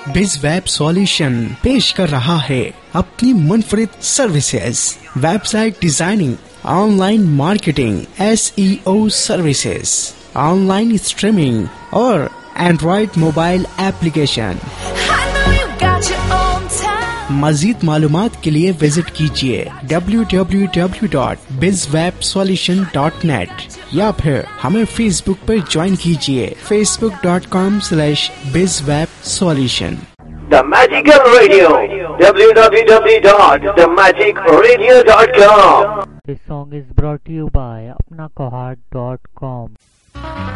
BizWeb solution पेश कर रहा है अपनी मुनफरिद services, website designing, online marketing, SEO services, online streaming और एंड्रॉइड मोबाइल एप्लीकेशन। मजीद मालूमात के लिए विजिट कीजिए www.bizwebsolution.net या फिर हमें फेसबुक पर ज्वाइन कीजिए facebook.com/bizwebsolution। The Magical Radio, www.themagicradio.com। This song is brought to you by apnakohat.com।